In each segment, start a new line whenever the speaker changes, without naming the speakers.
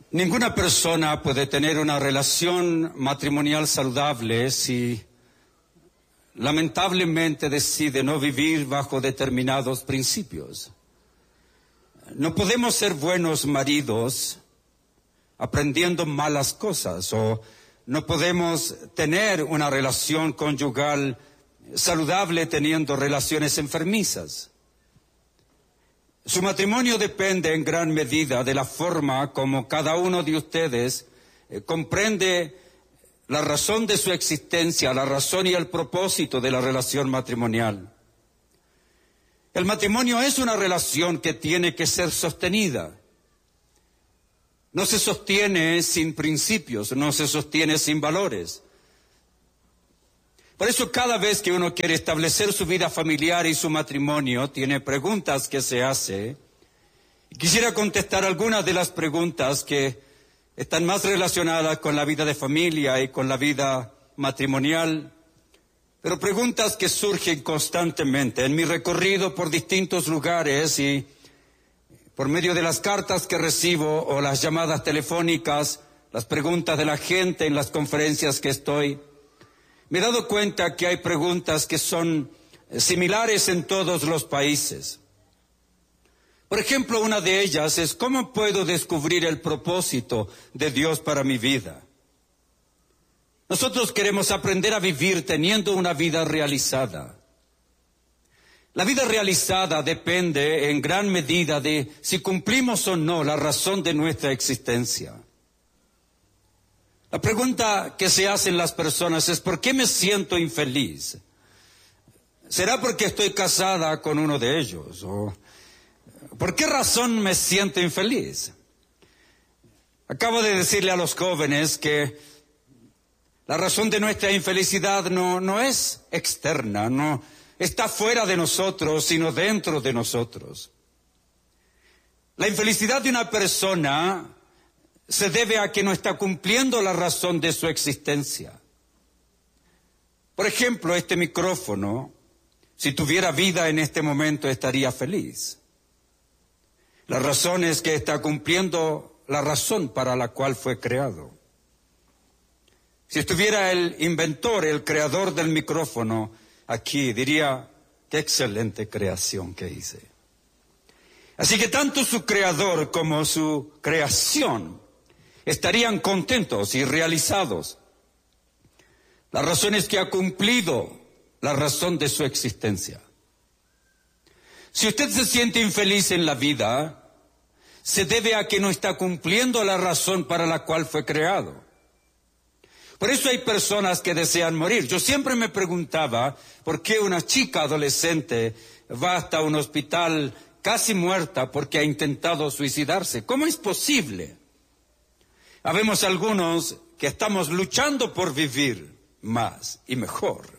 Ninguna persona puede tener una relación matrimonial saludable si lamentablemente decide no vivir bajo determinados principios. No podemos ser buenos maridos aprendiendo malas cosas, o no podemos tener una relación conyugal saludable teniendo relaciones enfermizas. Su matrimonio depende en gran medida de la forma como cada uno de ustedes comprende la razón de su existencia, la razón y el propósito de la relación matrimonial. El matrimonio es una relación que tiene que ser sostenida. No se sostiene sin principios, no se sostiene sin valores. Por eso cada vez que uno quiere establecer su vida familiar y su matrimonio, tiene preguntas que se hace. Y quisiera contestar algunas de las preguntas que están más relacionadas con la vida de familia y con la vida matrimonial, pero preguntas que surgen constantemente en mi recorrido por distintos lugares y por medio de las cartas que recibo o las llamadas telefónicas, las preguntas de la gente en las conferencias que estoy. Me he dado cuenta que hay preguntas que son similares en todos los países. Por ejemplo, una de ellas es: ¿cómo puedo descubrir el propósito de Dios para mi vida? Nosotros queremos aprender a vivir teniendo una vida realizada. La vida realizada depende en gran medida de si cumplimos o no la razón de nuestra existencia. La pregunta que se hacen las personas es: ¿por qué me siento infeliz? ¿Será porque estoy casada con uno de ellos? ¿O por qué razón me siento infeliz? Acabo de decirle a los jóvenes que la razón de nuestra infelicidad no es externa, no está fuera de nosotros, sino dentro de nosotros. La infelicidad de una persona se debe a que no está cumpliendo la razón de su existencia. Por ejemplo, este micrófono, si tuviera vida en este momento, estaría feliz. La razón es que está cumpliendo la razón para la cual fue creado. Si estuviera el inventor, el creador del micrófono aquí, diría: qué excelente creación que hice. Así que tanto su creador como su creación estarían contentos y realizados. La razón es que ha cumplido la razón de su existencia. Si usted se siente infeliz en la vida, se debe a que no está cumpliendo la razón para la cual fue creado. Por eso hay personas que desean morir. Yo siempre me preguntaba por qué una chica adolescente va hasta un hospital casi muerta porque ha intentado suicidarse. ¿Cómo es posible? Habemos algunos que estamos luchando por vivir más y mejor.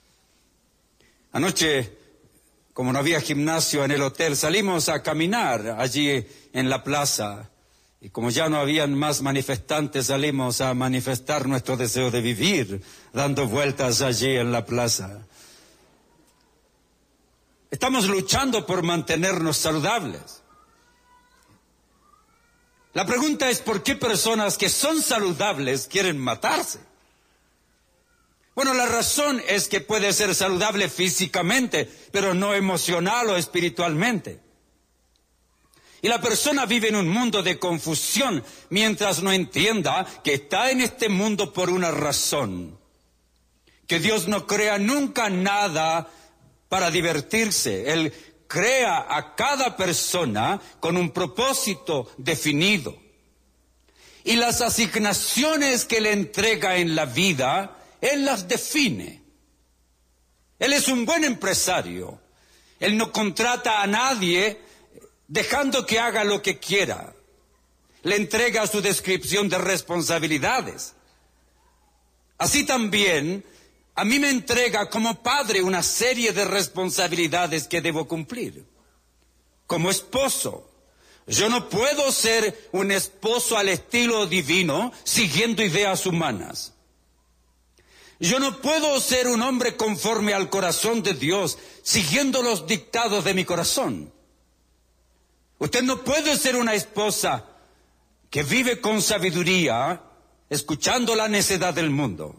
Anoche, como no había gimnasio en el hotel, salimos a caminar allí en la plaza. Y como ya no habían más manifestantes, salimos a manifestar nuestro deseo de vivir, dando vueltas allí en la plaza. Estamos luchando por mantenernos saludables. La pregunta es: ¿por qué personas que son saludables quieren matarse? Bueno, la razón es que puede ser saludable físicamente, pero no emocional o espiritualmente. Y la persona vive en un mundo de confusión mientras no entienda que está en este mundo por una razón. Que Dios no crea nunca nada para divertirse. Él crea a cada persona con un propósito definido. Y las asignaciones que le entrega en la vida, Él las define. Él es un buen empresario. Él no contrata a nadie dejando que haga lo que quiera. Le entrega su descripción de responsabilidades. Así también, a mí me entrega como padre una serie de responsabilidades que debo cumplir. Como esposo, yo no puedo ser un esposo al estilo divino siguiendo ideas humanas. Yo no puedo ser un hombre conforme al corazón de Dios siguiendo los dictados de mi corazón. Usted no puede ser una esposa que vive con sabiduría, escuchando la necedad del mundo.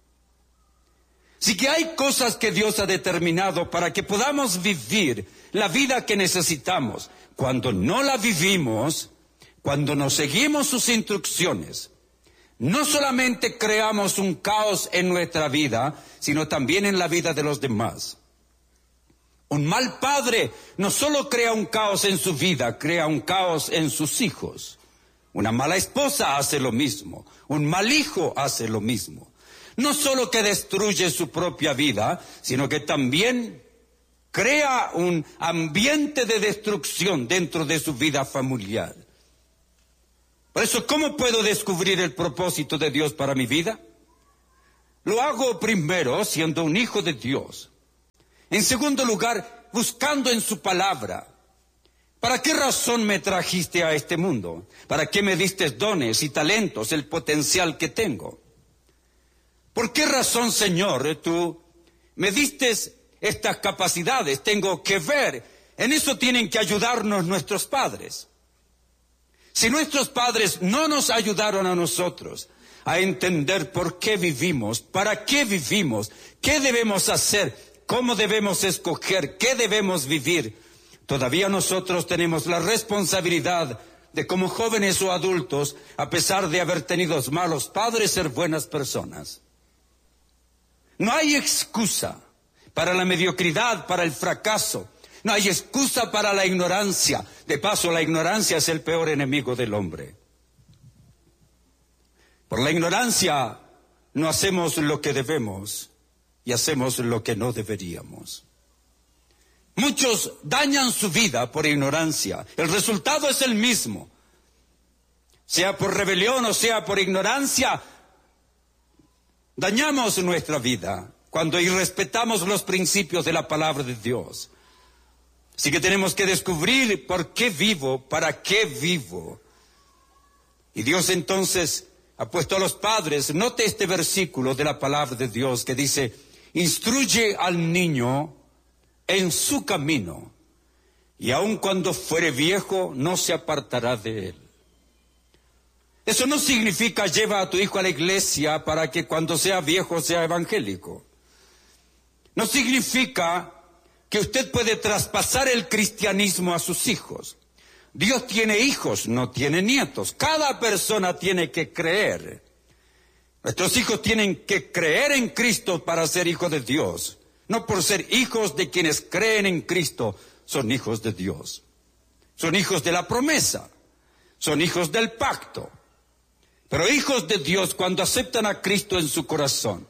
Sí que hay cosas que Dios ha determinado para que podamos vivir la vida que necesitamos. Cuando no la vivimos, cuando no seguimos sus instrucciones, no solamente creamos un caos en nuestra vida, sino también en la vida de los demás. Un mal padre no solo crea un caos en su vida, crea un caos en sus hijos. Una mala esposa hace lo mismo. Un mal hijo hace lo mismo. No solo que destruye su propia vida, sino que también crea un ambiente de destrucción dentro de su vida familiar. Por eso, ¿cómo puedo descubrir el propósito de Dios para mi vida? Lo hago primero siendo un hijo de Dios. En segundo lugar, buscando en su palabra. ¿Para qué razón me trajiste a este mundo? ¿Para qué me diste dones y talentos, el potencial que tengo? ¿Por qué razón, Señor, tú me diste estas capacidades? Tengo que ver. En eso tienen que ayudarnos nuestros padres. Si nuestros padres no nos ayudaron a nosotros a entender por qué vivimos, para qué vivimos, qué debemos hacer, cómo debemos escoger, qué debemos vivir, todavía nosotros tenemos la responsabilidad de, como jóvenes o adultos, a pesar de haber tenido malos padres, ser buenas personas. No hay excusa para la mediocridad, para el fracaso. No hay excusa para la ignorancia. De paso, la ignorancia es el peor enemigo del hombre. Por la ignorancia no hacemos lo que debemos y hacemos lo que no deberíamos. Muchos dañan su vida por ignorancia. El resultado es el mismo. Sea por rebelión o sea por ignorancia, dañamos nuestra vida cuando irrespetamos los principios de la palabra de Dios. Así que tenemos que descubrir por qué vivo, para qué vivo. Y Dios entonces ha puesto a los padres, note este versículo de la palabra de Dios que dice, instruye al niño en su camino, y aun cuando fuere viejo, no se apartará de él. Eso no significa lleva a tu hijo a la iglesia para que cuando sea viejo sea evangélico. No significa que usted puede traspasar el cristianismo a sus hijos. Dios tiene hijos, no tiene nietos. Cada persona tiene que creer. Nuestros hijos tienen que creer en Cristo para ser hijos de Dios. No por ser hijos de quienes creen en Cristo, son hijos de Dios. Son hijos de la promesa. Son hijos del pacto. Pero hijos de Dios cuando aceptan a Cristo en su corazón.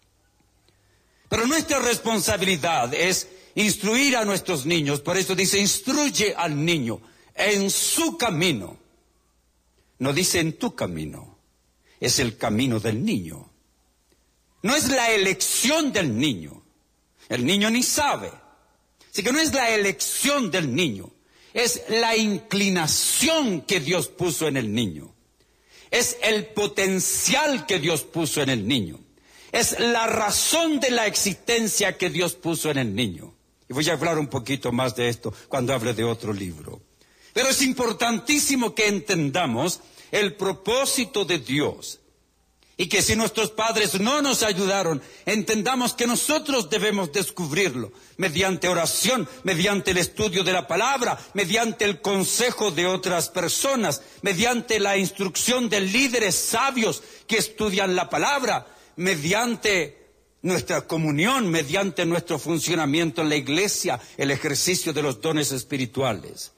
Pero nuestra responsabilidad es instruir a nuestros niños. Por eso dice, instruye al niño en su camino. No dice en tu camino. Es el camino del niño. No es la elección del niño. El niño ni sabe. Así que no es la elección del niño. Es la inclinación que Dios puso en el niño. Es el potencial que Dios puso en el niño. Es la razón de la existencia que Dios puso en el niño. Y voy a hablar un poquito más de esto cuando hable de otro libro. Pero es importantísimo que entendamos el propósito de Dios. Y que si nuestros padres no nos ayudaron, entendamos que nosotros debemos descubrirlo mediante oración, mediante el estudio de la palabra, mediante el consejo de otras personas, mediante la instrucción de líderes sabios que estudian la palabra, mediante nuestra comunión, mediante nuestro funcionamiento en la iglesia, el ejercicio de los dones espirituales.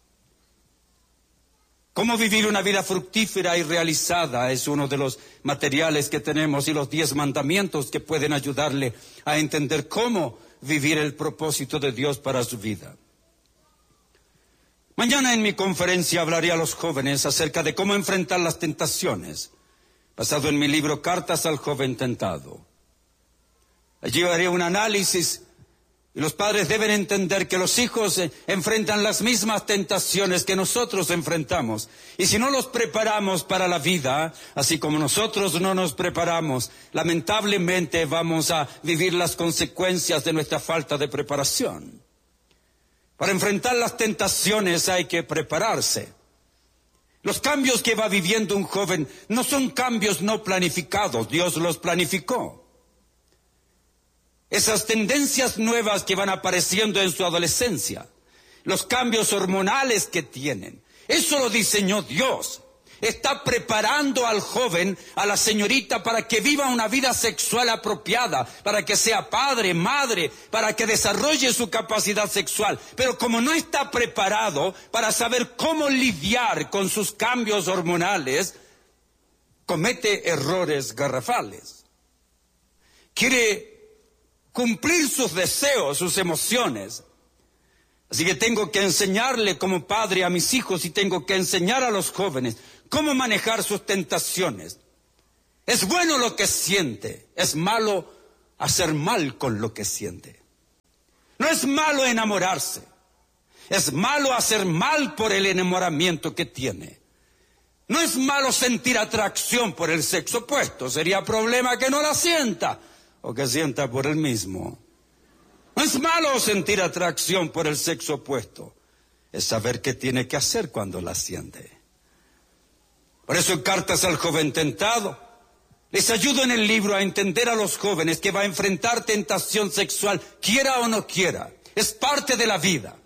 Cómo vivir una vida fructífera y realizada es uno de los materiales que tenemos y los 10 mandamientos que pueden ayudarle a entender cómo vivir el propósito de Dios para su vida. Mañana en mi conferencia hablaré a los jóvenes acerca de cómo enfrentar las tentaciones, basado en mi libro Cartas al Joven Tentado. Allí haré un análisis. Y los padres deben entender que los hijos enfrentan las mismas tentaciones que nosotros enfrentamos. Y si no los preparamos para la vida, así como nosotros no nos preparamos, lamentablemente vamos a vivir las consecuencias de nuestra falta de preparación. Para enfrentar las tentaciones hay que prepararse. Los cambios que va viviendo un joven no son cambios no planificados, Dios los planificó. Esas tendencias nuevas que van apareciendo en su adolescencia, los cambios hormonales que tienen, eso lo diseñó Dios. Está preparando al joven, a la señorita, para que viva una vida sexual apropiada, para que sea padre, madre, para que desarrolle su capacidad sexual. Pero como no está preparado para saber cómo lidiar con sus cambios hormonales, comete errores garrafales. Quiere cumplir sus deseos, sus emociones. Así que tengo que enseñarle como padre a mis hijos y tengo que enseñar a los jóvenes cómo manejar sus tentaciones. Es bueno lo que siente, es malo hacer mal con lo que siente. No es malo enamorarse, es malo hacer mal por el enamoramiento que tiene. No es malo sentir atracción por el sexo opuesto, sería problema que no la sienta o que sienta por el mismo. No es malo sentir atracción por el sexo opuesto, es saber qué tiene que hacer cuando la siente. Por eso en Cartas al Joven Tentado, les ayudo en el libro a entender a los jóvenes que va a enfrentar tentación sexual, quiera o no quiera, es parte de la vida.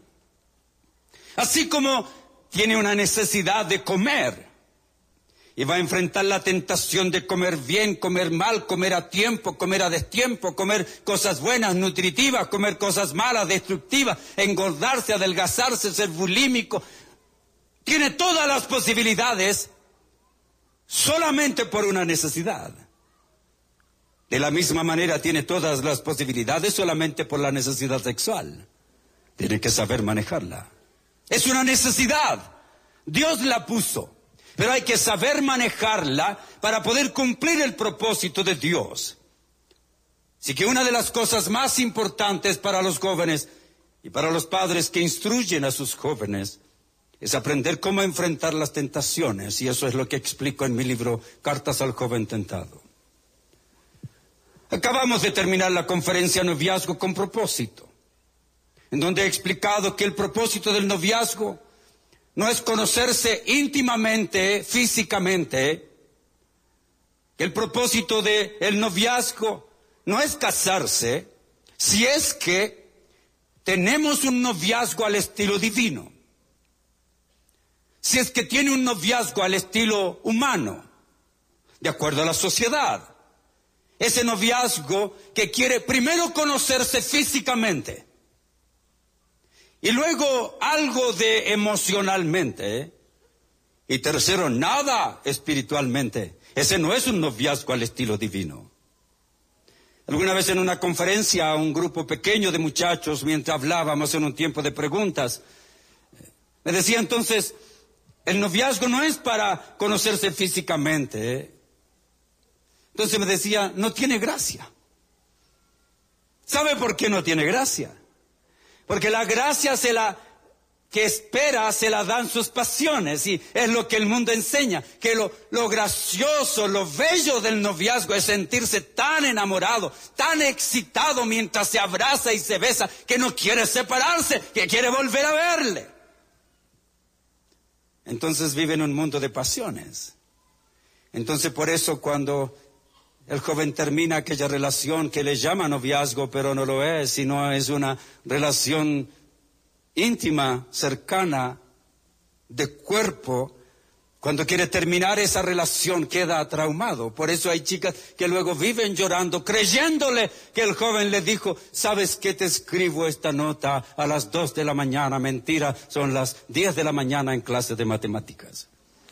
Así como tiene una necesidad de comer, y va a enfrentar la tentación de comer bien, comer mal, comer a tiempo, comer a destiempo, comer cosas buenas, nutritivas, comer cosas malas, destructivas, engordarse, adelgazarse, ser bulímico. Tiene todas las posibilidades solamente por una necesidad. De la misma manera tiene todas las posibilidades solamente por la necesidad sexual. Tiene que saber manejarla. Es una necesidad. Dios la puso. Pero hay que saber manejarla para poder cumplir el propósito de Dios. Así que una de las cosas más importantes para los jóvenes y para los padres que instruyen a sus jóvenes es aprender cómo enfrentar las tentaciones. Y eso es lo que explico en mi libro Cartas al Joven Tentado. Acabamos de terminar la conferencia Noviazgo con Propósito, en donde he explicado que el propósito del noviazgo no es conocerse íntimamente, físicamente. El propósito del noviazgo no es casarse, si es que tenemos un noviazgo al estilo divino. Si es que tiene un noviazgo al estilo humano, de acuerdo a la sociedad. Ese noviazgo que quiere primero conocerse físicamente. Y luego algo de emocionalmente, y tercero, nada espiritualmente. Ese no es un noviazgo al estilo divino. Alguna vez en una conferencia, un grupo pequeño de muchachos, mientras hablábamos en un tiempo de preguntas, me decía entonces, el noviazgo no es para conocerse físicamente. Entonces me decía, no tiene gracia. ¿Sabe por qué no tiene gracia? Porque la gracia que espera se la dan sus pasiones, y es lo que el mundo enseña, que lo gracioso, lo bello del noviazgo es sentirse tan enamorado, tan excitado mientras se abraza y se besa, que no quiere separarse, que quiere volver a verle. Entonces vive en un mundo de pasiones. Entonces por eso cuando el joven termina aquella relación que le llama noviazgo, pero no lo es, sino es una relación íntima, cercana, de cuerpo. Cuando quiere terminar esa relación queda traumado. Por eso hay chicas que luego viven llorando, creyéndole que el joven le dijo, ¿sabes qué? Te escribo esta nota a las 2 de la mañana. Mentira, son las 10 de la mañana en clase de matemáticas.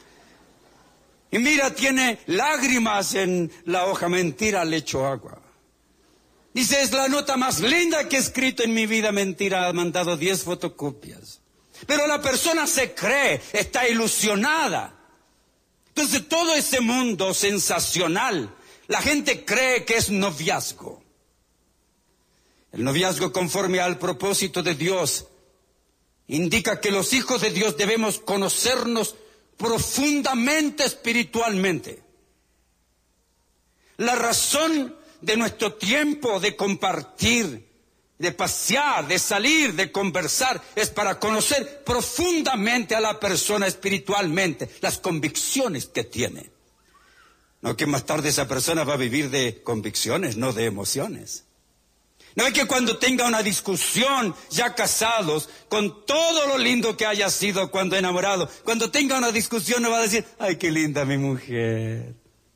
Y mira, tiene lágrimas en la hoja. Mentira, le echo agua. Dice, es la nota más linda que he escrito en mi vida. Mentira, ha mandado 10 fotocopias. Pero la persona se cree, está ilusionada. Entonces todo ese mundo sensacional, la gente cree que es noviazgo. El noviazgo, conforme al propósito de Dios, indica que los hijos de Dios debemos conocernos profundamente espiritualmente. La razón de nuestro tiempo de compartir de pasear, de salir, de conversar, es para conocer profundamente a la persona espiritualmente, las convicciones que tiene. No que más tarde esa persona va a vivir de convicciones, no de emociones. No es que cuando tenga una discusión, ya casados, con todo lo lindo que haya sido cuando enamorado, cuando tenga una discusión no va a decir, ay, qué linda mi mujer.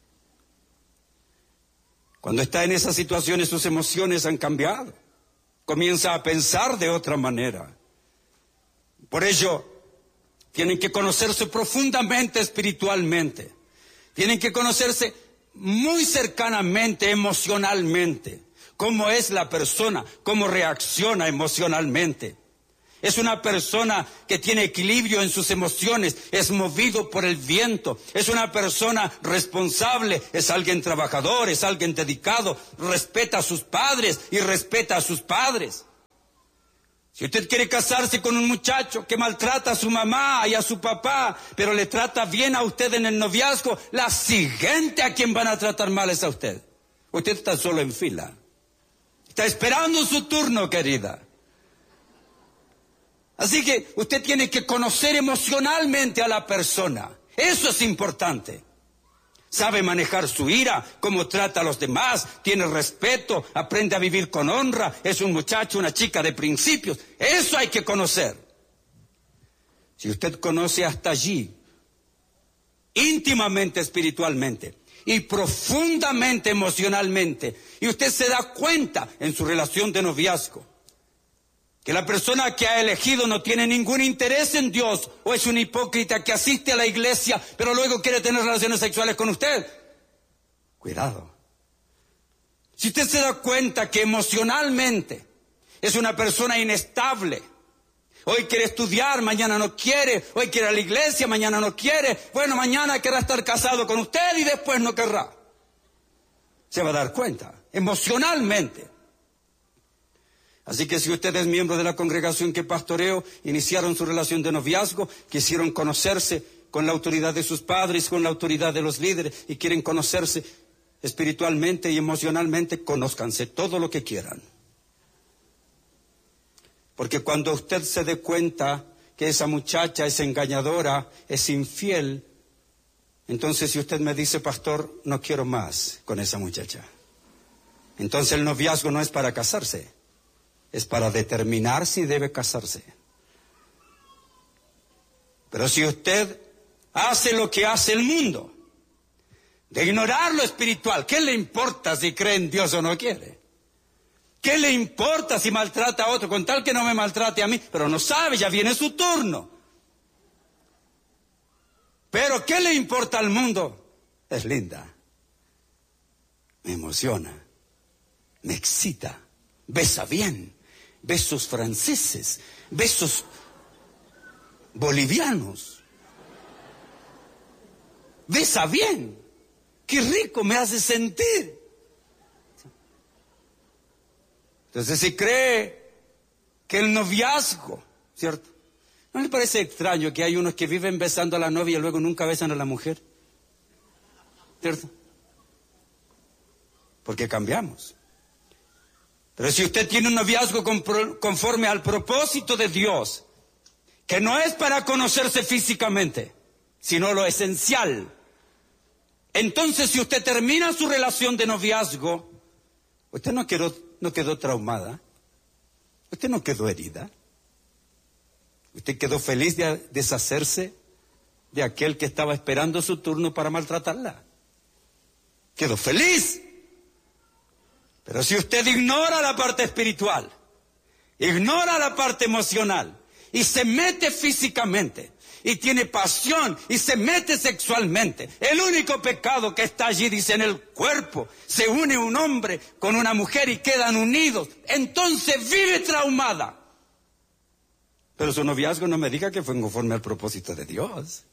Cuando está en esas situaciones sus emociones han cambiado. Comienza a pensar de otra manera. Por ello, tienen que conocerse profundamente espiritualmente. Tienen que conocerse muy cercanamente, emocionalmente. Cómo es la persona, cómo reacciona emocionalmente. Es una persona que tiene equilibrio en sus emociones, es movido por el viento, es una persona responsable, es alguien trabajador, es alguien dedicado, respeta a sus padres y respeta a sus padres. Si usted quiere casarse con un muchacho que maltrata a su mamá y a su papá, pero le trata bien a usted en el noviazgo, la siguiente a quien van a tratar mal es a usted. Usted está solo en fila. Está esperando su turno, querida. Así que usted tiene que conocer emocionalmente a la persona. Eso es importante. Sabe manejar su ira, cómo trata a los demás, tiene respeto, aprende a vivir con honra, es un muchacho, una chica de principios. Eso hay que conocer. Si usted conoce hasta allí, íntimamente espiritualmente, y profundamente emocionalmente, y usted se da cuenta en su relación de noviazgo que la persona que ha elegido no tiene ningún interés en Dios, o es un hipócrita que asiste a la iglesia pero luego quiere tener relaciones sexuales con usted, cuidado. Si usted se da cuenta que emocionalmente es una persona inestable, hoy quiere estudiar, mañana no quiere, hoy quiere ir a la iglesia, mañana no quiere, bueno, mañana querrá estar casado con usted y después no querrá. Se va a dar cuenta, emocionalmente. Así que si usted es miembro de la congregación que pastoreo, iniciaron su relación de noviazgo, quisieron conocerse con la autoridad de sus padres, con la autoridad de los líderes, y quieren conocerse espiritualmente y emocionalmente, conózcanse todo lo que quieran. Porque cuando usted se dé cuenta que esa muchacha es engañadora, es infiel, entonces si usted me dice, pastor, no quiero más con esa muchacha. Entonces el noviazgo no es para casarse, es para determinar si debe casarse. Pero si usted hace lo que hace el mundo, de ignorar lo espiritual, ¿qué le importa si cree en Dios o no quiere? ¿Qué le importa si maltrata a otro? Con tal que no me maltrate a mí, pero no sabe, ya viene su turno. Pero ¿qué le importa al mundo? Es linda, me emociona, me excita, besa bien, besos franceses, besos bolivianos, besa bien, qué rico me hace sentir. Entonces, si cree que el noviazgo, ¿cierto? ¿No le parece extraño que hay unos que viven besando a la novia y luego nunca besan a la mujer? ¿Cierto? Porque cambiamos. Pero si usted tiene un noviazgo conforme al propósito de Dios, que no es para conocerse físicamente, sino lo esencial, entonces si usted termina su relación de noviazgo, usted no quedó traumada, usted no quedó herida, usted quedó feliz de deshacerse de aquel que estaba esperando su turno para maltratarla. Quedó feliz. Pero si usted ignora la parte espiritual, ignora la parte emocional y se mete físicamente y tiene pasión y se mete sexualmente, el único pecado que está allí, dice, en el cuerpo, se une un hombre con una mujer y quedan unidos, entonces vive traumada. Pero su noviazgo no me diga que fue conforme al propósito de Dios.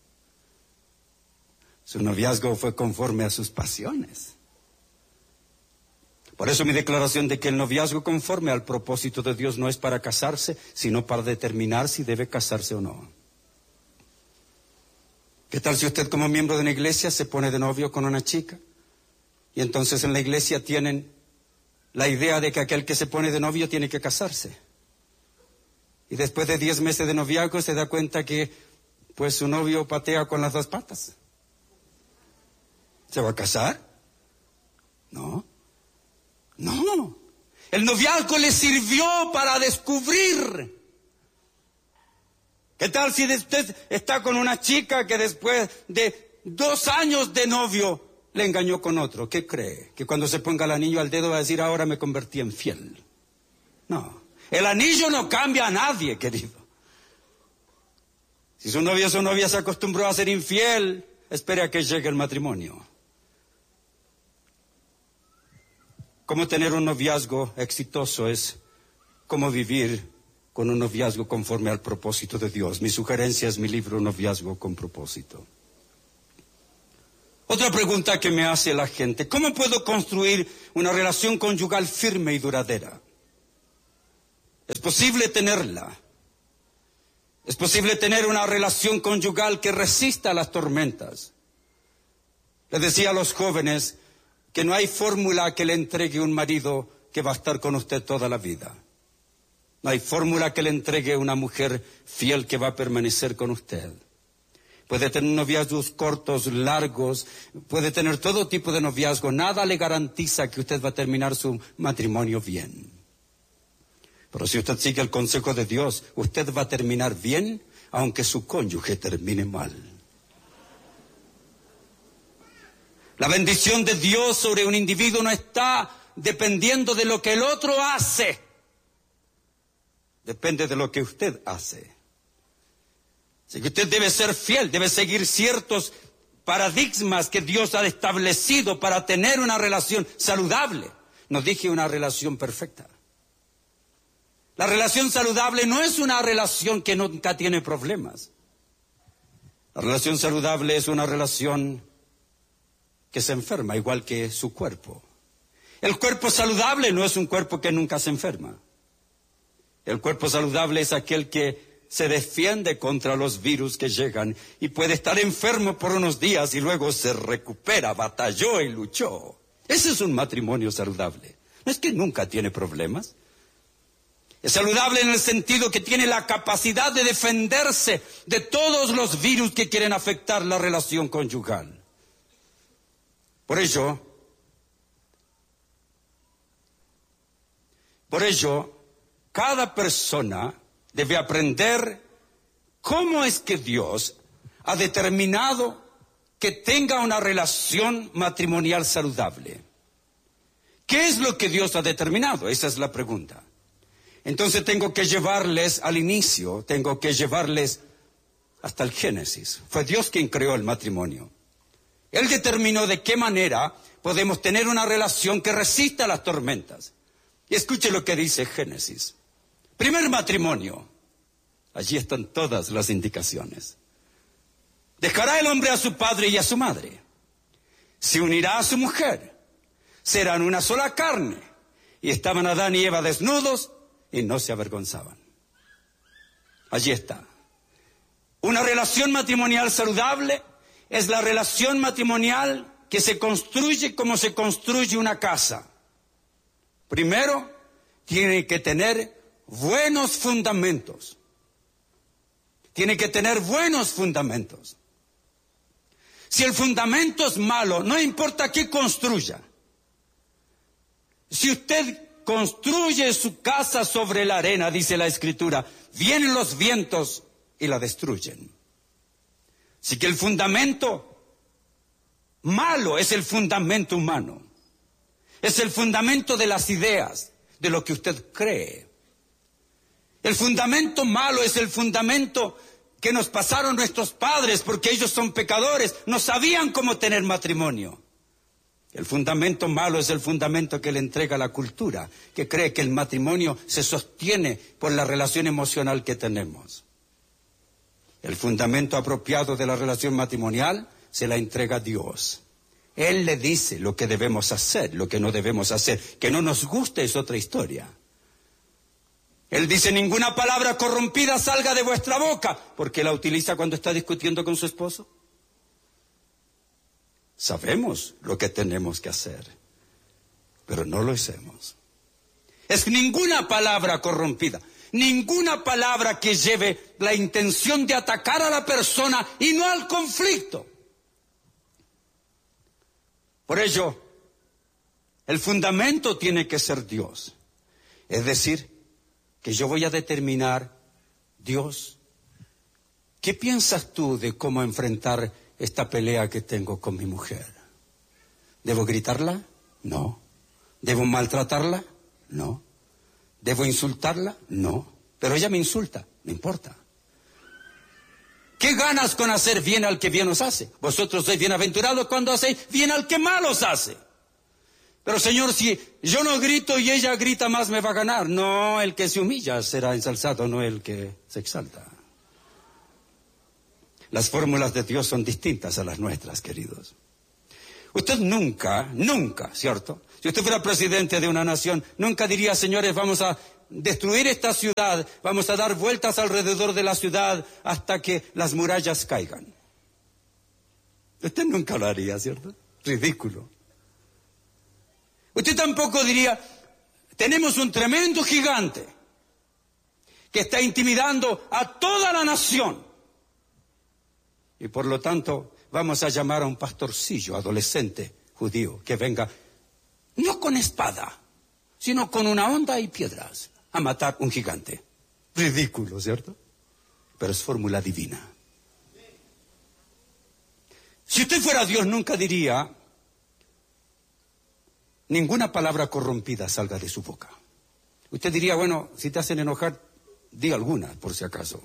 Su noviazgo fue conforme a sus pasiones. Por eso mi declaración de que el noviazgo conforme al propósito de Dios no es para casarse, sino para determinar si debe casarse o no. ¿Qué tal si usted como miembro de una iglesia se pone de novio con una chica? Y entonces en la iglesia tienen la idea de que aquel que se pone de novio tiene que casarse. Y después de 10 meses de noviazgo se da cuenta que pues su novio patea con las 2 patas. ¿Se va a casar? No. No. El noviazgo le sirvió para descubrir. ¿Qué tal si usted está con una chica que después de 2 años de novio le engañó con otro? ¿Qué cree? ¿Que cuando se ponga el anillo al dedo va a decir ahora me convertí en fiel? No. El anillo no cambia a nadie, querido. Si su novio o su novia se acostumbró a ser infiel, espere a que llegue el matrimonio. Cómo tener un noviazgo exitoso es cómo vivir con un noviazgo conforme al propósito de Dios. Mi sugerencia es mi libro Noviazgo con propósito. Otra pregunta que me hace la gente: ¿cómo puedo construir una relación conyugal firme y duradera? ¿Es posible tenerla? ¿Es posible tener una relación conyugal que resista a las tormentas? Les decía a los jóvenes que no hay fórmula que le entregue un marido que va a estar con usted toda la vida. No hay fórmula que le entregue una mujer fiel que va a permanecer con usted. Puede tener noviazgos cortos, largos, puede tener todo tipo de noviazgo. Nada le garantiza que usted va a terminar su matrimonio bien. Pero si usted sigue el consejo de Dios, usted va a terminar bien, aunque su cónyuge termine mal. La bendición de Dios sobre un individuo no está dependiendo de lo que el otro hace. Depende de lo que usted hace. Así que usted debe ser fiel, debe seguir ciertos paradigmas que Dios ha establecido para tener una relación saludable. No dije una relación perfecta. La relación saludable no es una relación que nunca tiene problemas. La relación saludable es una relación que se enferma, igual que su cuerpo. El cuerpo saludable no es un cuerpo que nunca se enferma. El cuerpo saludable es aquel que se defiende contra los virus que llegan y puede estar enfermo por unos días y luego se recupera, batalló y luchó. Ese es un matrimonio saludable. No es que nunca tiene problemas. Es saludable en el sentido que tiene la capacidad de defenderse de todos los virus que quieren afectar la relación conyugal. Por ello, cada persona debe aprender cómo es que Dios ha determinado que tenga una relación matrimonial saludable. ¿Qué es lo que Dios ha determinado? Esa es la pregunta. Entonces tengo que llevarles al inicio, tengo que llevarles hasta el Génesis. Fue Dios quien creó el matrimonio. Él determinó de qué manera podemos tener una relación que resista a las tormentas. Y escuche lo que dice Génesis. Primer matrimonio. Allí están todas las indicaciones. Dejará el hombre a su padre y a su madre. Se unirá a su mujer. Serán una sola carne. Y estaban Adán y Eva desnudos y no se avergonzaban. Allí está. Una relación matrimonial saludable es la relación matrimonial que se construye como se construye una casa. Primero, tiene que tener buenos fundamentos. Tiene que tener buenos fundamentos. Si el fundamento es malo, no importa qué construya. Si usted construye su casa sobre la arena, dice la Escritura, vienen los vientos y la destruyen. Así que el fundamento malo es el fundamento humano. Es el fundamento de las ideas, de lo que usted cree. El fundamento malo es el fundamento que nos pasaron nuestros padres, porque ellos son pecadores, no sabían cómo tener matrimonio. El fundamento malo es el fundamento que le entrega la cultura, que cree que el matrimonio se sostiene por la relación emocional que tenemos. El fundamento apropiado de la relación matrimonial se la entrega Dios. Él le dice lo que debemos hacer, lo que no debemos hacer. Que no nos guste es otra historia. Él dice, ninguna palabra corrompida salga de vuestra boca, porque la utiliza cuando está discutiendo con su esposo. Sabemos lo que tenemos que hacer, pero no lo hacemos. Es ninguna palabra corrompida, ninguna palabra que lleve la intención de atacar a la persona y no al conflicto. Por ello, el fundamento tiene que ser Dios. Es decir, que yo voy a determinar, Dios, ¿qué piensas tú de cómo enfrentar esta pelea que tengo con mi mujer? ¿Debo gritarla? No. ¿Debo maltratarla? No. ¿Debo insultarla? No. Pero ella me insulta, no importa. ¿Qué ganas con hacer bien al que bien os hace? Vosotros sois bienaventurados cuando hacéis bien al que mal os hace. Pero Señor, si yo no grito y ella grita más, me va a ganar. No, el que se humilla será ensalzado, no el que se exalta. Las fórmulas de Dios son distintas a las nuestras, queridos. Usted nunca, ¿cierto? Si usted fuera presidente de una nación, nunca diría, señores, vamos a destruir esta ciudad, vamos a dar vueltas alrededor de la ciudad hasta que las murallas caigan. Usted nunca lo haría, ¿cierto? Ridículo. Usted tampoco diría, tenemos un tremendo gigante que está intimidando a toda la nación. Y por lo tanto, vamos a llamar a un pastorcillo adolescente judío que venga, no con espada, sino con una honda y piedras, a matar un gigante. Ridículo, ¿cierto? Pero es fórmula divina. Si usted fuera Dios, nunca diría, ninguna palabra corrompida salga de su boca. Usted diría, bueno, si te hacen enojar, di alguna, por si acaso.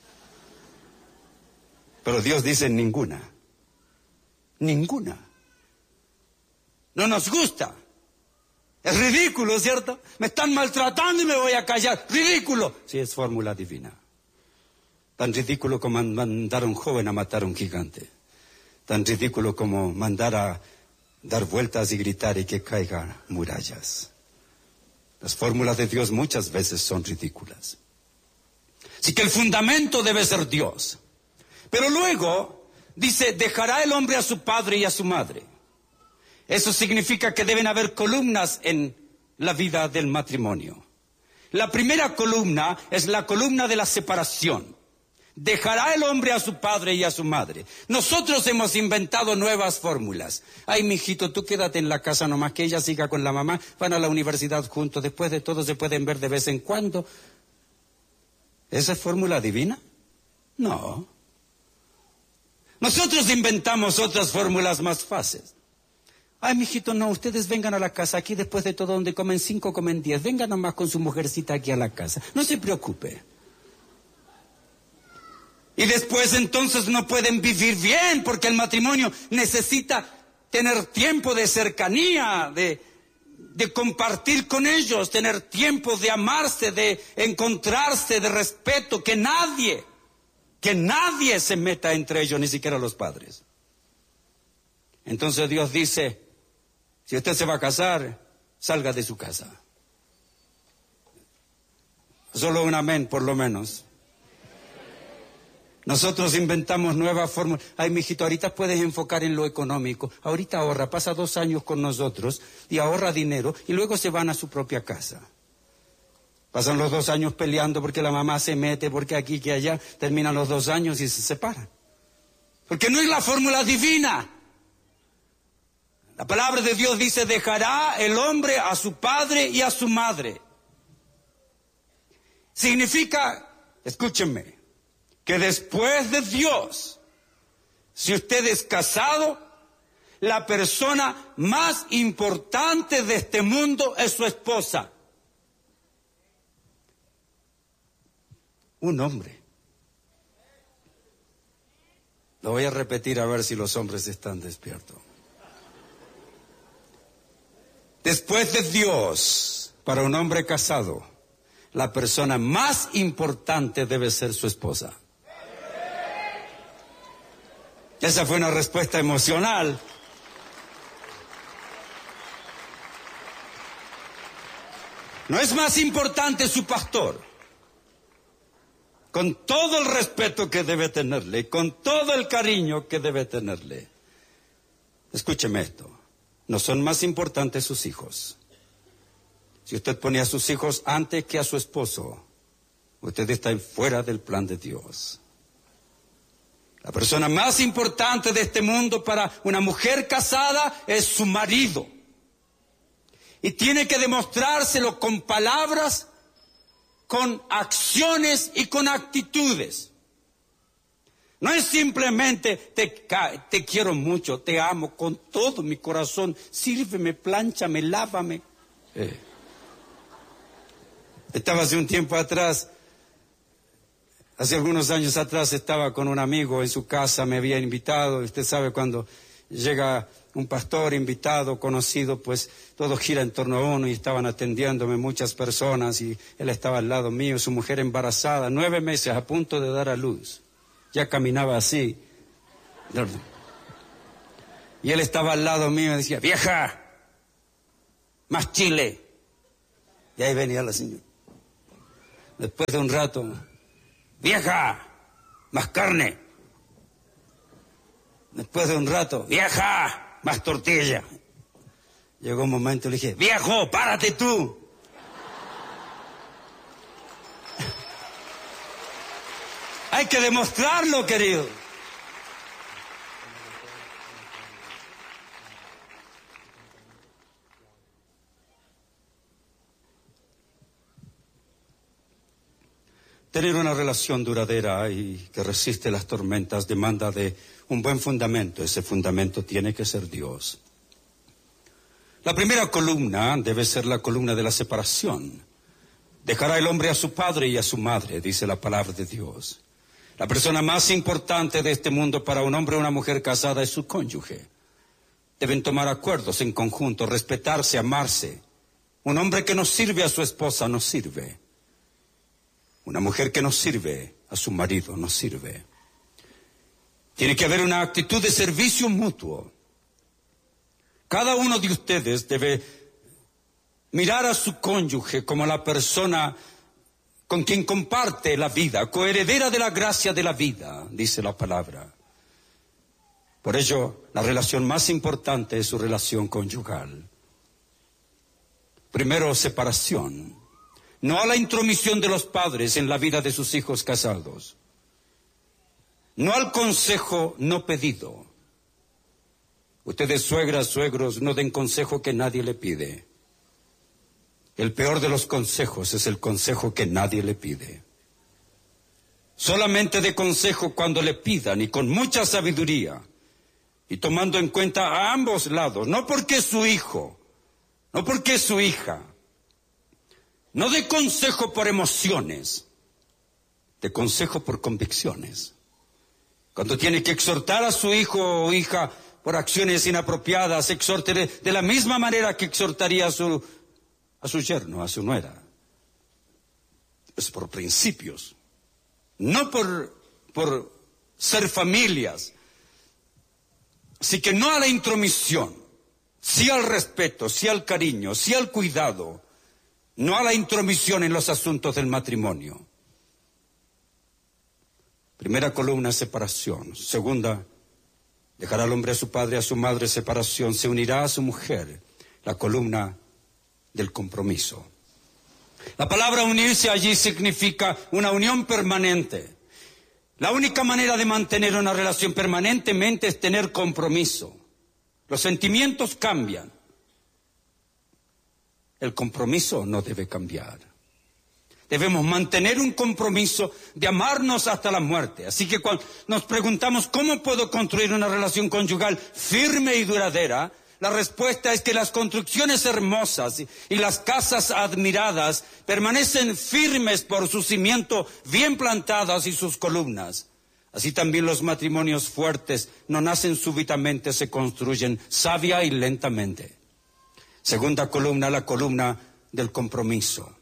Pero Dios dice ninguna. Ninguna. No nos gusta. Es ridículo, ¿cierto? Me están maltratando y me voy a callar. ¡Ridículo! Sí, es fórmula divina. Tan ridículo como mandar a un joven a matar a un gigante. Tan ridículo como mandar a dar vueltas y gritar y que caigan murallas. Las fórmulas de Dios muchas veces son ridículas. Así que el fundamento debe ser Dios. Pero luego dice, dejará el hombre a su padre y a su madre. Eso significa que deben haber columnas en la vida del matrimonio. La primera columna es la columna de la separación. Dejará el hombre a su padre y a su madre. Nosotros hemos inventado nuevas fórmulas. Ay, mijito, tú quédate en la casa nomás, que ella siga con la mamá. Van a la universidad juntos, después de todo se pueden ver de vez en cuando. ¿Esa es fórmula divina? No. Nosotros inventamos otras fórmulas más fáciles. Ay, mijito, no, ustedes vengan a la casa aquí, después de todo, donde comen 5, comen 10. Vengan nomás con su mujercita aquí a la casa. No se preocupe. Y después entonces no pueden vivir bien, porque el matrimonio necesita tener tiempo de cercanía, de compartir con ellos, tener tiempo de amarse, de encontrarse, de respeto, que nadie se meta entre ellos, ni siquiera los padres. Entonces Dios dice, si usted se va a casar, salga de su casa. Solo un amén, por lo menos. Nosotros inventamos nuevas formas. Ay, mijito, ahorita puedes enfocar en lo económico. Ahorita ahorra, pasa 2 años con nosotros y ahorra dinero y luego se van a su propia casa. Pasan los 2 años peleando porque la mamá se mete, porque aquí, que allá. Terminan los 2 años y se separan. Porque no es la fórmula divina. La palabra de Dios dice, dejará el hombre a su padre y a su madre. Significa, escúchenme, que después de Dios, si usted es casado, la persona más importante de este mundo es su esposa. Un hombre. Lo voy a repetir a ver si los hombres están despiertos. Después de Dios, para un hombre casado, la persona más importante debe ser su esposa. Esa fue una respuesta emocional. No es más importante su pastor. Con todo el respeto que debe tenerle, con todo el cariño que debe tenerle. Escúcheme esto. No son más importantes sus hijos. Si usted pone a sus hijos antes que a su esposo, usted está fuera del plan de Dios. La persona más importante de este mundo para una mujer casada es su marido. Y tiene que demostrárselo con palabras, con acciones y con actitudes. No es simplemente te quiero mucho, te amo con todo mi corazón, sírveme, plánchame, lávame. Estaba hace un tiempo atrás, hace algunos años atrás, estaba con un amigo en su casa, me había invitado. Usted sabe, cuando llega un pastor invitado, conocido, pues todo gira en torno a uno, y estaban atendiéndome muchas personas y él estaba al lado mío, su mujer embarazada, 9 meses a punto de dar a luz, ya caminaba así. Y él estaba al lado mío y decía, vieja, más chile. Y ahí venía la señora. Después de un rato, vieja, más carne. Después de un rato, vieja, más tortilla. Llegó un momento y le dije, viejo, párate tú. Hay que demostrarlo, querido. Tener una relación duradera y que resiste las tormentas demanda de un buen fundamento. Ese fundamento tiene que ser Dios. La primera columna debe ser la columna de la separación. Dejará el hombre a su padre y a su madre, dice la palabra de Dios. La persona más importante de este mundo para un hombre o una mujer casada es su cónyuge. Deben tomar acuerdos en conjunto, respetarse, amarse. Un hombre que no sirve a su esposa no sirve. Una mujer que no sirve a su marido no sirve. Tiene que haber una actitud de servicio mutuo. Cada uno de ustedes debe mirar a su cónyuge como la persona con quien comparte la vida, coheredera de la gracia de la vida, dice la palabra. Por ello, la relación más importante es su relación conyugal. Primero, separación. No a la intromisión de los padres en la vida de sus hijos casados. No al consejo no pedido. Ustedes, suegras, suegros, no den consejo que nadie le pide. El peor de los consejos es el consejo que nadie le pide. Solamente dé consejo cuando le pidan, y con mucha sabiduría, y tomando en cuenta a ambos lados, no porque es su hijo, no porque es su hija. No de consejo por emociones, de consejo por convicciones. Cuando tiene que exhortar a su hijo o hija por acciones inapropiadas, exhórtele de la misma manera que exhortaría a su yerno, a su nuera. Es por principios, no por ser familias. Así que no a la intromisión, sí al respeto, sí al cariño, sí al cuidado. No a la intromisión en los asuntos del matrimonio. Primera columna, separación. Segunda, dejará al hombre a su padre, a su madre, separación. Se unirá a su mujer, la columna del compromiso. La palabra unirse allí significa una unión permanente. La única manera de mantener una relación permanentemente es tener compromiso. Los sentimientos cambian. El compromiso no debe cambiar. Debemos mantener un compromiso de amarnos hasta la muerte. Así que cuando nos preguntamos cómo puedo construir una relación conyugal firme y duradera, la respuesta es que las construcciones hermosas y las casas admiradas permanecen firmes por su cimiento bien plantadas y sus columnas. Así también los matrimonios fuertes no nacen súbitamente, se construyen sabia y lentamente. Segunda columna, la columna del compromiso.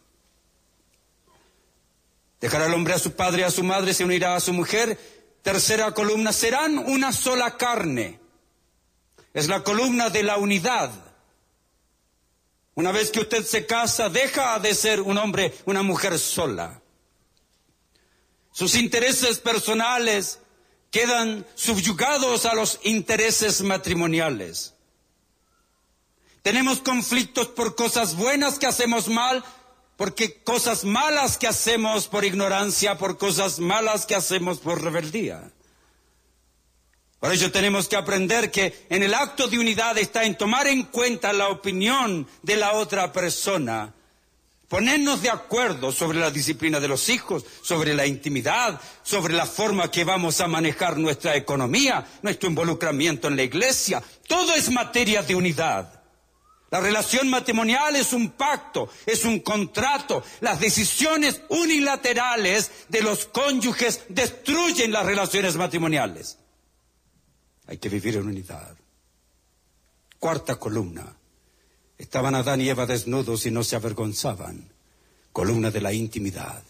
Dejará el hombre a su padre y a su madre, se unirá a su mujer. Tercera columna, serán una sola carne. Es la columna de la unidad. Una vez que usted se casa, deja de ser un hombre, una mujer sola. Sus intereses personales quedan subyugados a los intereses matrimoniales. Tenemos conflictos por cosas buenas que hacemos mal, porque cosas malas que hacemos por ignorancia, por cosas malas que hacemos por rebeldía. Por ello tenemos que aprender que en el acto de unidad está en tomar en cuenta la opinión de la otra persona, ponernos de acuerdo sobre la disciplina de los hijos, sobre la intimidad, sobre la forma que vamos a manejar nuestra economía, nuestro involucramiento en la iglesia. Todo es materia de unidad. La relación matrimonial es un pacto, es un contrato. Las decisiones unilaterales de los cónyuges destruyen las relaciones matrimoniales. Hay que vivir en unidad. Cuarta columna. Estaban Adán y Eva desnudos y no se avergonzaban. Columna de la intimidad.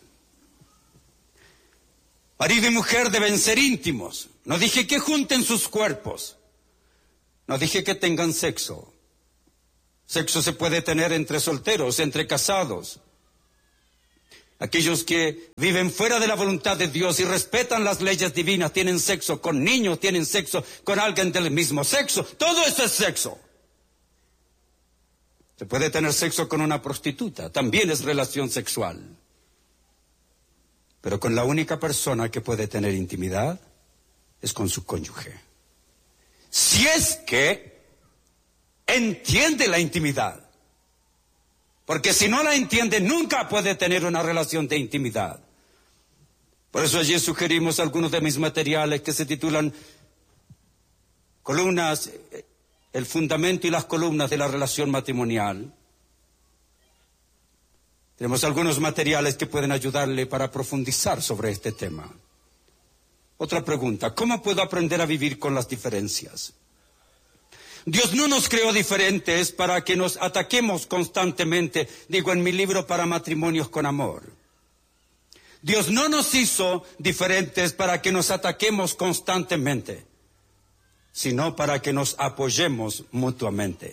Marido y mujer deben ser íntimos. No dije que junten sus cuerpos. No dije que tengan sexo. Sexo se puede tener entre solteros, entre casados. Aquellos que viven fuera de la voluntad de Dios y respetan las leyes divinas, tienen sexo con niños, tienen sexo con alguien del mismo sexo. Todo eso es sexo. Se puede tener sexo con una prostituta, también es relación sexual. Pero con la única persona que puede tener intimidad es con su cónyuge. Si es que entiende la intimidad. Porque si no la entiende, nunca puede tener una relación de intimidad. Por eso allí sugerimos algunos de mis materiales que se titulan Columnas, el fundamento y las columnas de la relación matrimonial. Tenemos algunos materiales que pueden ayudarle para profundizar sobre este tema. Otra pregunta, ¿cómo puedo aprender a vivir con las diferencias? Dios no nos creó diferentes para que nos ataquemos constantemente, digo en mi libro Para Matrimonios con Amor. Dios no nos hizo diferentes para que nos ataquemos constantemente, sino para que nos apoyemos mutuamente.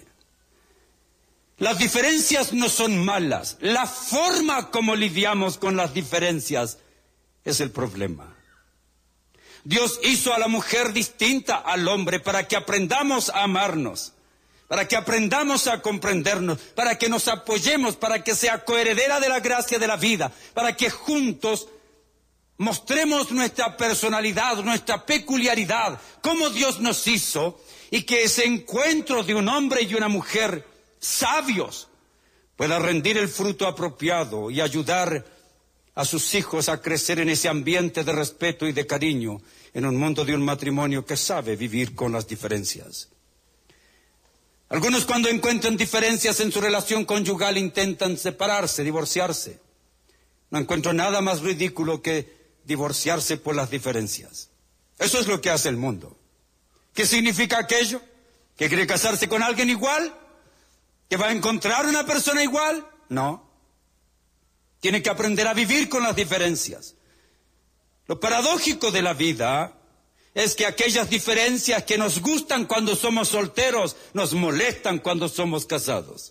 Las diferencias no son malas, la forma como lidiamos con las diferencias es el problema. Dios hizo a la mujer distinta al hombre para que aprendamos a amarnos, para que aprendamos a comprendernos, para que nos apoyemos, para que sea coheredera de la gracia de la vida, para que juntos mostremos nuestra personalidad, nuestra peculiaridad, cómo Dios nos hizo, y que ese encuentro de un hombre y una mujer sabios pueda rendir el fruto apropiado y ayudar a sus hijos a crecer en ese ambiente de respeto y de cariño, en un mundo de un matrimonio que sabe vivir con las diferencias. Algunos cuando encuentran diferencias en su relación conyugal intentan separarse, divorciarse. No encuentro nada más ridículo que divorciarse por las diferencias. Eso es lo que hace el mundo. ¿Qué significa aquello? ¿Que quiere casarse con alguien igual? ¿Que va a encontrar una persona igual? No. Tiene que aprender a vivir con las diferencias. Lo paradójico de la vida es que aquellas diferencias que nos gustan cuando somos solteros nos molestan cuando somos casados.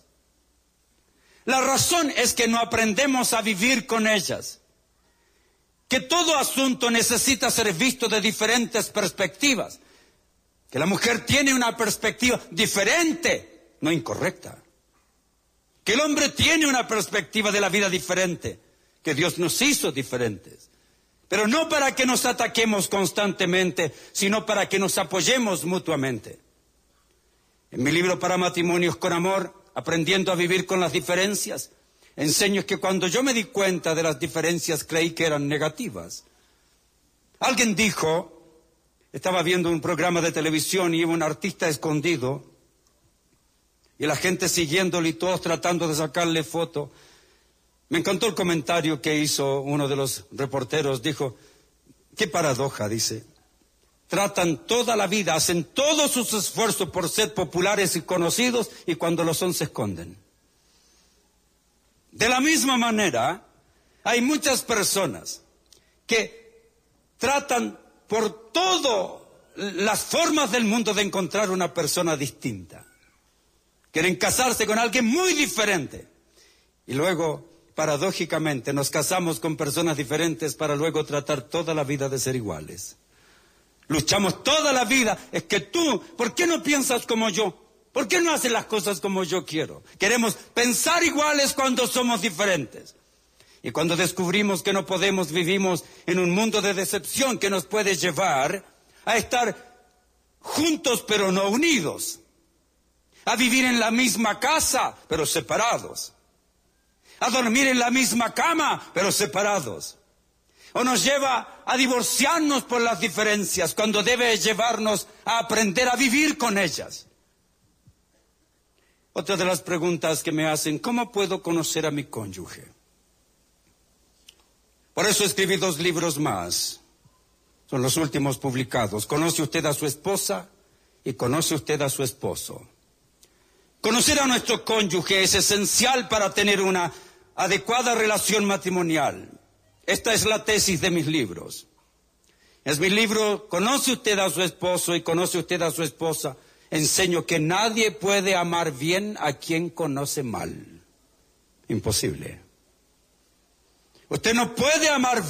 La razón es que no aprendemos a vivir con ellas. Que todo asunto necesita ser visto de diferentes perspectivas. Que la mujer tiene una perspectiva diferente, no incorrecta. Que el hombre tiene una perspectiva de la vida diferente. Que Dios nos hizo diferentes. Pero no para que nos ataquemos constantemente, sino para que nos apoyemos mutuamente. En mi libro Para Matrimonios con Amor, aprendiendo a vivir con las diferencias, enseño que cuando yo me di cuenta de las diferencias creí que eran negativas. Alguien dijo, estaba viendo un programa de televisión y iba un artista escondido, y la gente siguiéndolo y todos tratando de sacarle foto. Me encantó el comentario que hizo uno de los reporteros. Dijo, qué paradoja, dice. Tratan toda la vida, hacen todos sus esfuerzos por ser populares y conocidos, y cuando lo son se esconden. De la misma manera, hay muchas personas que tratan por todas las formas del mundo de encontrar una persona distinta. Quieren casarse con alguien muy diferente. Y luego, paradójicamente, nos casamos con personas diferentes para luego tratar toda la vida de ser iguales. Luchamos toda la vida. Es que tú, ¿por qué no piensas como yo? ¿Por qué no hace las cosas como yo quiero? Queremos pensar iguales cuando somos diferentes. Y cuando descubrimos que no podemos, vivimos en un mundo de decepción que nos puede llevar a estar juntos pero no unidos. A vivir en la misma casa pero separados. A dormir en la misma cama pero separados. O nos lleva a divorciarnos por las diferencias cuando debe llevarnos a aprender a vivir con ellas. Otra de las preguntas que me hacen, ¿cómo puedo conocer a mi cónyuge? Por eso escribí 2 libros más. Son los últimos publicados. ¿Conoce usted a su esposa? Y ¿conoce usted a su esposo? Conocer a nuestro cónyuge es esencial para tener una adecuada relación matrimonial. Esta es la tesis de mis libros. Es mi libro, ¿conoce usted a su esposo y conoce usted a su esposa? Enseño que nadie puede amar bien a quien conoce mal. Imposible. Usted no puede amar